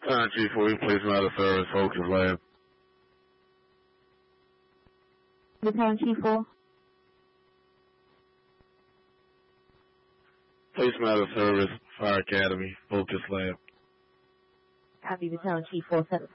Battalion Chief 4, please come out of service, Focus Lab. Battalion Chief 4. Please come out of service, Fire Academy, Focus Lab. Copy, Battalion Chief 4, set